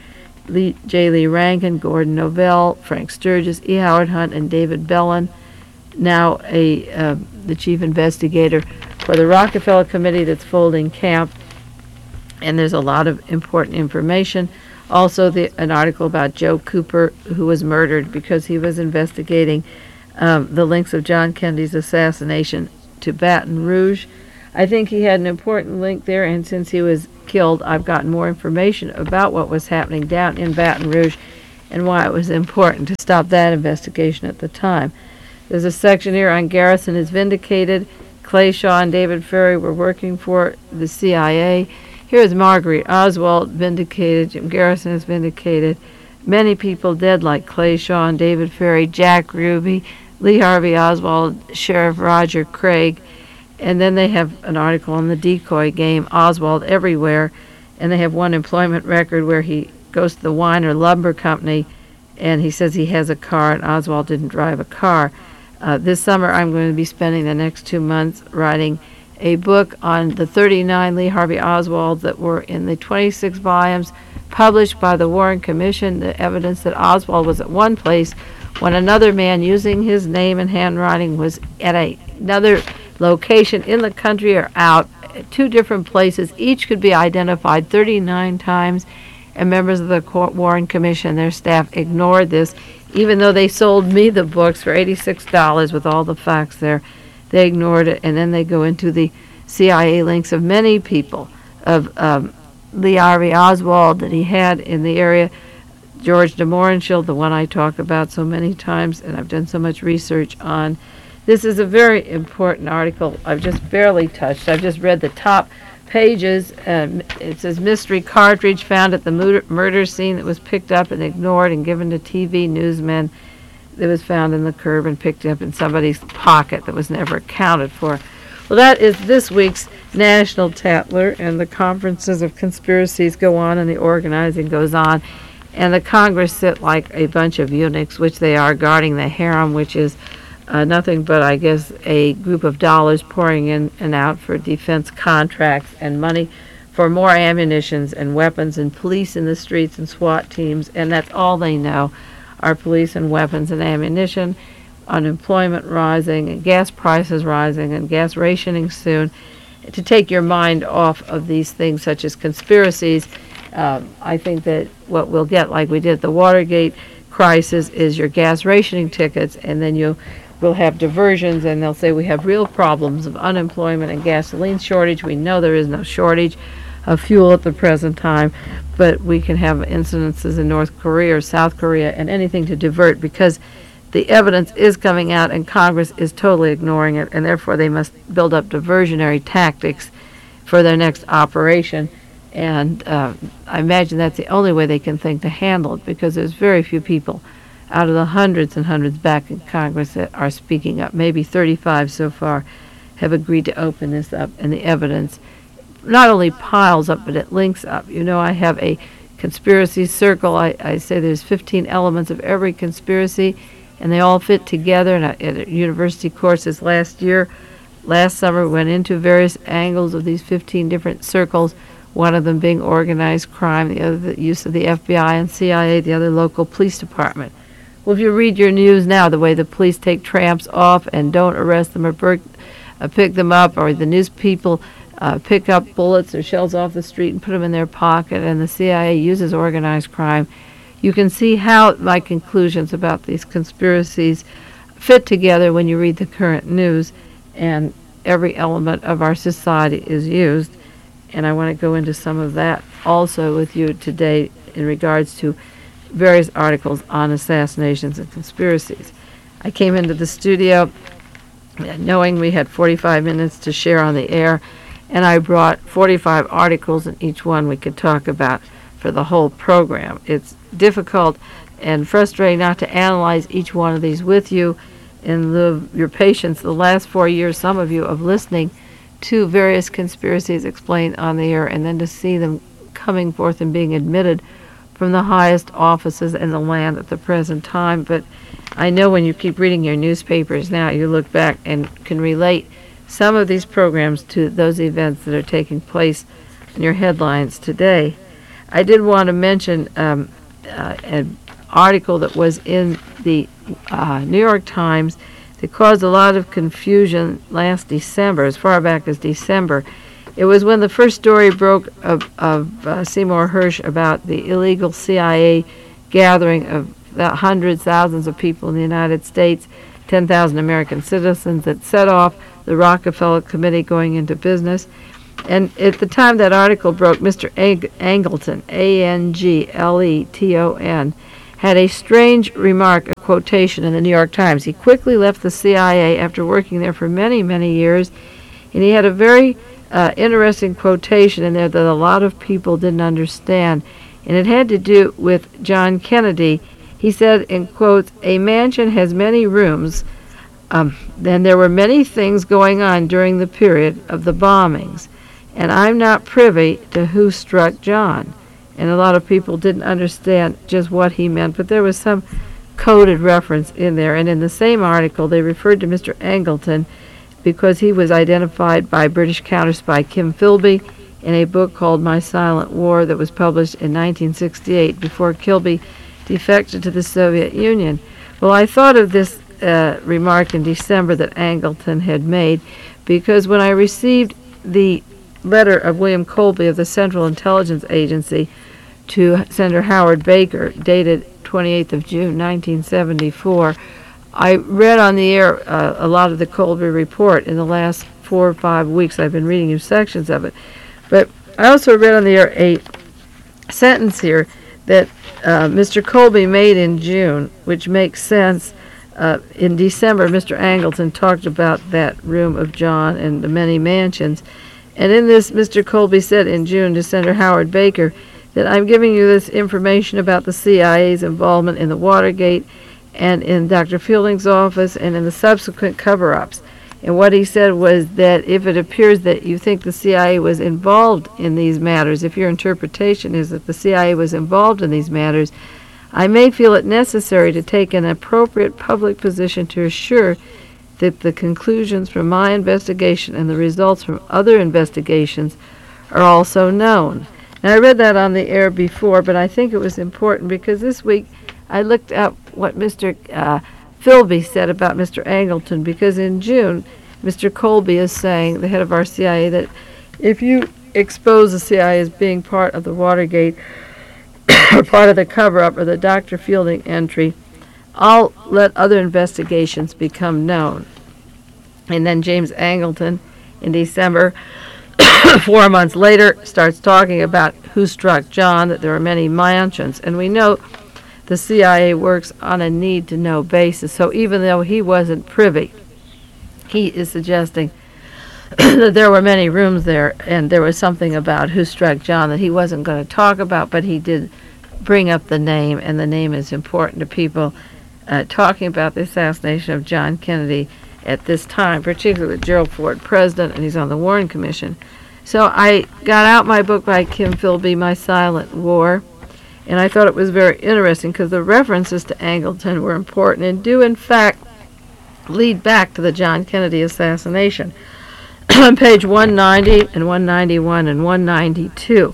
Lee, J. Lee Rankin, Gordon Novell, Frank Sturgis, E. Howard Hunt, and David Bellin, now a uh, the chief investigator for the Rockefeller Committee that's folding camp. And there's a lot of important information. Also, the, an article about Joe Cooper, who was murdered because he was investigating um, the links of John Kennedy's assassination to Baton Rouge. I think he had an important link there, and since he was killed, I've gotten more information about what was happening down in Baton Rouge and why it was important to stop that investigation at the time. There's a section here on Garrison is vindicated. Clay Shaw and David Ferry were working for the C I A. Here's Marguerite Oswald vindicated. Jim Garrison is vindicated. Many people dead like Clay Shaw and David Ferry, Jack Ruby, Lee Harvey Oswald, Sheriff Roger Craig. And then they have an article on the decoy game, Oswald Everywhere. And they have one employment record where he goes to the Weiner Lumber Company and he says he has a car and Oswald didn't drive a car. Uh, this summer I'm going to be spending the next two months writing a book on the thirty-nine Lee Harvey Oswalds that were in the twenty-six volumes published by the Warren Commission, the evidence that Oswald was at one place when another man using his name and handwriting was at a, another location in the country or out, two different places. Each could be identified thirty-nine times, and members of the Warren Commission, their staff, ignored this, even though they sold me the books for eighty-six dollars with all the facts there. They ignored it, and then they go into the C I A links of many people, of um, Lee Harvey Oswald that he had in the area, George de Mohrenschildt, the one I talk about so many times, and I've done so much research on. This is a very important article I've just barely touched. I've just read the top pages. Um, it says, mystery cartridge found at the murder, murder scene that was picked up and ignored and given to T V newsmen. That was found in the curb and picked up in somebody's pocket that was never accounted for. Well, that is this week's National Tatler, and the conferences of conspiracies go on and the organizing goes on, and the Congress sit like a bunch of eunuchs, which they are, guarding the harem, which is uh, nothing but, I guess, a group of dollars pouring in and out for defense contracts and money for more ammunitions and weapons and police in the streets and SWAT teams, and that's all they know. Our police and weapons and ammunition, unemployment rising, and gas prices rising, and gas rationing soon. To take your mind off of these things such as conspiracies, um, I think that what we'll get, like we did at the Watergate crisis, is your gas rationing tickets, and then you will have diversions, and they'll say we have real problems of unemployment and gasoline shortage. We know there is no shortage of fuel at the present time, but we can have incidences in North Korea or South Korea and anything to divert, because the evidence is coming out and Congress is totally ignoring it, and therefore they must build up diversionary tactics for their next operation. And uh, I imagine that's the only way they can think to handle it, because there's very few people out of the hundreds and hundreds back in Congress that are speaking up. Maybe thirty-five so far have agreed to open this up, and the evidence not only piles up, but it links up. You know, I have a conspiracy circle. I, I say there's fifteen elements of every conspiracy, and they all fit together. And I, at university courses last year, last summer, went into various angles of these fifteen different circles, one of them being organized crime, the other the use of the F B I and C I A, the other local police department. Well, if you read your news now, the way the police take tramps off and don't arrest them or bur- uh, pick them up, or the news people Uh, pick up bullets or shells off the street and put them in their pocket, and the C I A uses organized crime, you can see how my conclusions about these conspiracies fit together when you read the current news, and every element of our society is used. And I want to go into some of that also with you today in regards to various articles on assassinations and conspiracies. I came into the studio knowing we had forty-five minutes to share on the air, and I brought forty-five articles, and each one we could talk about for the whole program. It's difficult and frustrating not to analyze each one of these with you in lieu of your patience the last four years, some of you, of listening to various conspiracies explained on the air, and then to see them coming forth and being admitted from the highest offices in the land at the present time. But I know when you keep reading your newspapers now, you look back and can relate some of these programs to those events that are taking place in your headlines today. I did want to mention um, uh, an article that was in the uh, New York Times that caused a lot of confusion last December, as far back as December. It was when the first story broke of, of uh, Seymour Hersh about the illegal C I A gathering of hundreds, thousands of people in the United States, ten thousand American citizens, that set off the Rockefeller Committee going into business. And at the time that article broke, Mister Ang- Angleton, A N G L E T O N, had a strange remark, a quotation in the New York Times. He quickly left the C I A after working there for many, many years, and he had a very uh, interesting quotation in there that a lot of people didn't understand, and it had to do with John Kennedy. He said, in quotes, "A mansion has many rooms, um, and there were many things going on during the period of the bombings, and I'm not privy to who struck John." And a lot of people didn't understand just what he meant, but there was some coded reference in there. And in the same article, they referred to Mister Angleton because he was identified by British counterspy Kim Philby in a book called My Silent War that was published in nineteen sixty-eight before Philby defected to the Soviet Union. Well, I thought of this uh, remark in December that Angleton had made because when I received the letter of William Colby of the Central Intelligence Agency to Senator Howard Baker, dated twenty-eighth of June, nineteen seventy-four, I read on the air uh, a lot of the Colby report in the last four or five weeks. I've been reading you sections of it. But I also read on the air a sentence here that uh, Mister Colby made in June, which makes sense. Uh, in December, Mister Angleton talked about that room of John and the many mansions. And in this, Mister Colby said in June to Senator Howard Baker that I'm giving you this information about the C I A's involvement in the Watergate and in Doctor Fielding's office and in the subsequent cover-ups. And what he said was that if it appears that you think the C I A was involved in these matters, if your interpretation is that the C I A was involved in these matters, I may feel it necessary to take an appropriate public position to assure that the conclusions from my investigation and the results from other investigations are also known. And I read that on the air before, but I think it was important because this week I looked up what Mister Uh, Philby said about Mister Angleton, because in June, Mister Colby is saying, the head of our C I A, that if you expose the C I A as being part of the Watergate or part of the cover-up or the Doctor Fielding entry, I'll let other investigations become known. And then James Angleton, in December, four months later, starts talking about who struck John, that there are many mansions. And we know the C I A works on a need-to-know basis. So even though he wasn't privy, he is suggesting that there were many rooms there, and there was something about who struck John that he wasn't going to talk about, but he did bring up the name, and the name is important to people uh, talking about the assassination of John Kennedy at this time, particularly with Gerald Ford president, and he's on the Warren Commission. So I got out my book by Kim Philby, My Silent War, and I thought it was very interesting because the references to Angleton were important and do, in fact, lead back to the John Kennedy assassination. On page one ninety and one ninety-one and one ninety-two.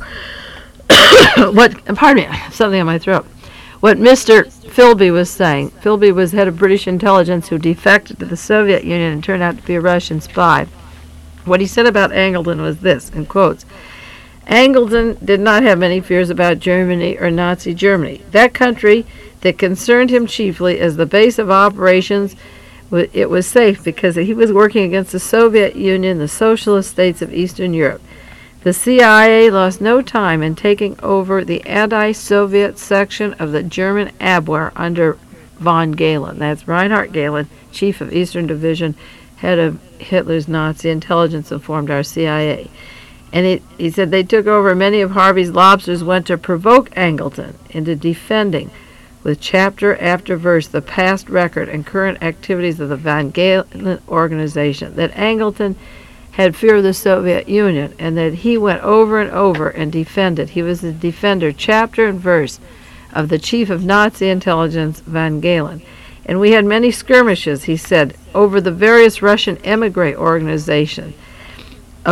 what, pardon me, something on my throat. What Mister Philby was saying, Philby was head of British intelligence who defected to the Soviet Union and turned out to be a Russian spy. What he said about Angleton was this, in quotes, Angleton did not have many fears about Germany or Nazi Germany. That country that concerned him chiefly as the base of operations, it was safe because he was working against the Soviet Union, the socialist states of Eastern Europe. The C I A lost no time in taking over the anti-Soviet section of the German Abwehr under von Galen. That's Reinhard Galen, chief of Eastern Division, head of Hitler's Nazi intelligence, informed our C I A. And it, he said they took over many of Harvey's lobsters, went to provoke Angleton into defending with chapter after verse the past record and current activities of the von Galen organization, that Angleton had fear of the Soviet Union, and that he went over and over and defended. He was the defender, chapter and verse, of the chief of Nazi intelligence, von Galen. And we had many skirmishes, he said, over the various Russian emigre organizations of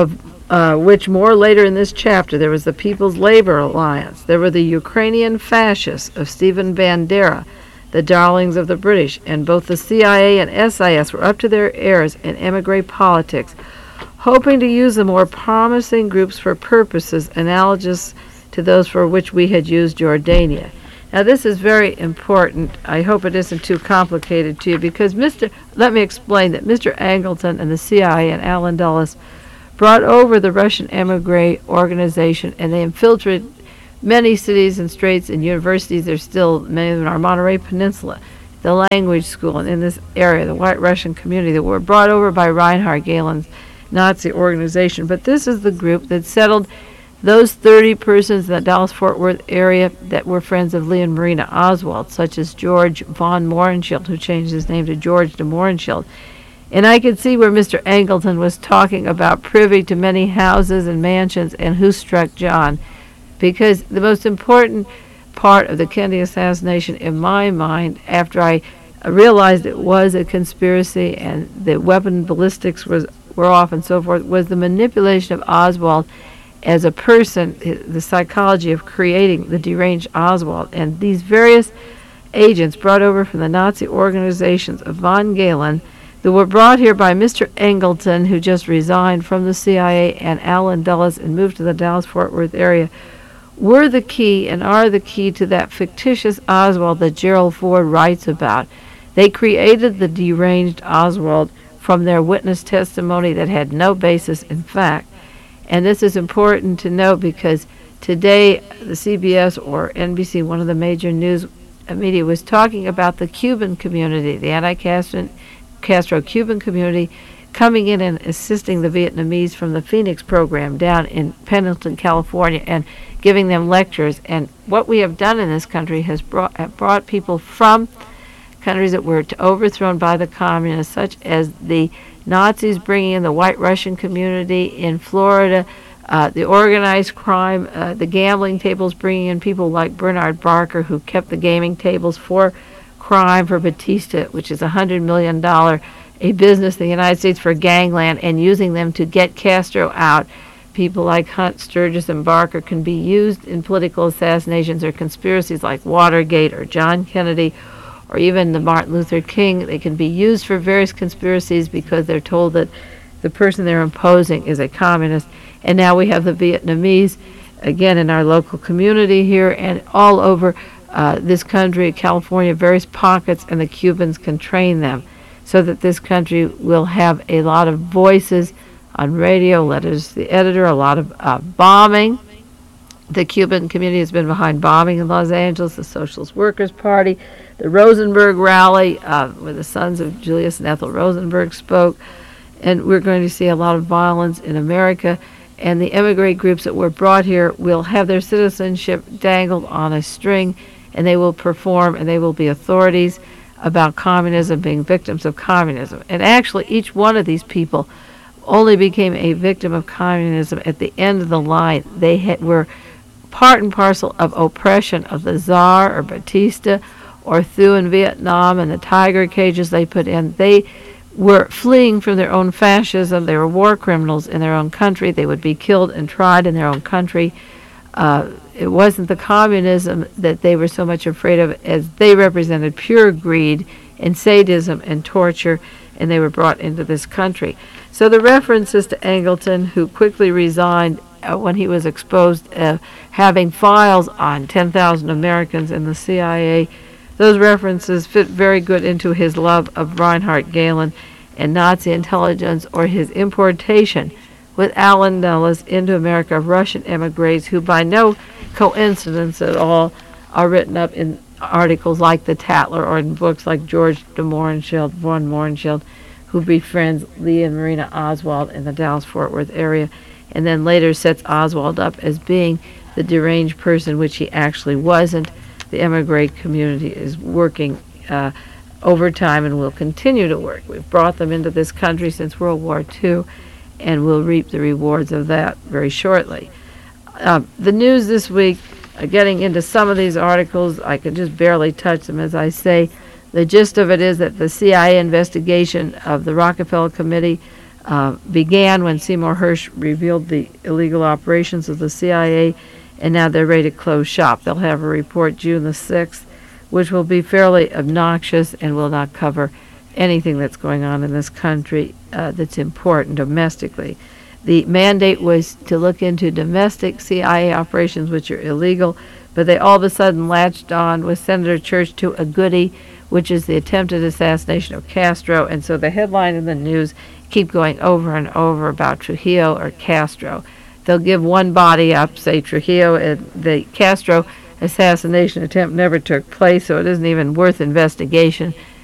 uh, which more later in this chapter, there was the People's Labor Alliance. There were the Ukrainian fascists of Stephen Bandera, the darlings of the British, and both the C I A and S I S were up to their ears in emigre politics, hoping to use the more promising groups for purposes analogous to those for which we had used Jordania. Now, this is very important. I hope it isn't too complicated to you, because Mister let me explain that Mister Angleton and the C I A and Allen Dulles brought over the Russian emigre organization, and they infiltrated many cities and states and universities. There's still many of them in our Monterey Peninsula, the language school, and in this area, the White Russian community that were brought over by Reinhard Gehlen's Nazi organization. But this is the group that settled those thirty persons in the Dallas-Fort Worth area that were friends of Lee and Marina Oswald, such as George von Mohrenschildt, who changed his name to George de Mohrenschildt. And I could see where Mister Angleton was talking about privy to many houses and mansions and who struck John, because the most important part of the Kennedy assassination, in my mind, after I realized it was a conspiracy and the weapon ballistics was were off and so forth, was the manipulation of Oswald as a person, the psychology of creating the deranged Oswald. And these various agents brought over from the Nazi organizations of von Gehlen, that were brought here by Mister Angleton, who just resigned from the C I A, and Allen Dulles and moved to the Dallas-Fort Worth area, were the key and are the key to that fictitious Oswald that Gerald Ford writes about. They created the deranged Oswald from their witness testimony that had no basis in fact. And this is important to note because today the C B S or N B C, one of the major news media, was talking about the Cuban community, the anti-Castro Castro Cuban community, coming in and assisting the Vietnamese from the Phoenix program down in Pendleton, California, and giving them lectures. And what we have done in this country has brought, have brought people from countries that were overthrown by the communists, such as the Nazis bringing in the White Russian community in Florida, uh, the organized crime, uh, the gambling tables bringing in people like Bernard Barker, who kept the gaming tables for crime for Batista, which is a one hundred million dollars a business in the United States for gangland, and using them to get Castro out. People like Hunt, Sturgis, and Barker can be used in political assassinations or conspiracies like Watergate or John Kennedy or even the Martin Luther King. They can be used for various conspiracies because they're told that the person they're imposing is a communist. And now we have the Vietnamese, again, in our local community here and all over uh, this country, California, various pockets, and the Cubans can train them so that this country will have a lot of voices on radio, letters to the editor, a lot of uh, bombing. The Cuban community has been behind bombing in Los Angeles, the Socialist Workers' Party, the Rosenberg rally, uh, where the sons of Julius and Ethel Rosenberg spoke. And we're going to see a lot of violence in America. And the emigre groups that were brought here will have their citizenship dangled on a string, and they will perform, and they will be authorities about communism, being victims of communism. And actually, each one of these people only became a victim of communism at the end of the line. They had, were part and parcel of oppression of the Tsar or Batista or Thieu in Vietnam and the tiger cages they put in. They were fleeing from their own fascism. They were war criminals in their own country. They would be killed and tried in their own country. Uh, it wasn't the communism that they were so much afraid of, as they represented pure greed and sadism and torture, and they were brought into this country. So the references to Angleton, who quickly resigned uh, when he was exposed, uh, having files on ten thousand Americans in the C I A, those references fit very good into his love of Reinhard Gehlen and Nazi intelligence, or his importation with Allen Dulles into America of Russian emigres who, by no coincidence at all, are written up in articles like the Tatler or in books like George de Mohrenschildt, von Mohrenschildt, who befriends Lee and Marina Oswald in the Dallas-Fort Worth area, and then later sets Oswald up as being the deranged person, which he actually wasn't. The emigre community is working uh, overtime and will continue to work. We've brought them into this country since World War Two, and we'll reap the rewards of that very shortly. Uh, the news this week, uh, getting into some of these articles, I could just barely touch them, as I say. The gist of it is that the C I A investigation of the Rockefeller Committee uh, began when Seymour Hersh revealed the illegal operations of the C I A, and now they're ready to close shop. They'll have a report June the sixth, which will be fairly obnoxious and will not cover anything that's going on in this country uh, that's important domestically. The mandate was to look into domestic C I A operations, which are illegal, but they all of a sudden latched on with Senator Church to a goodie, which is the attempted assassination of Castro. And so the headline in the news keep going over and over about Trujillo or Castro. They'll give one body up, say Trujillo, and the Castro assassination attempt never took place, so it isn't even worth investigation.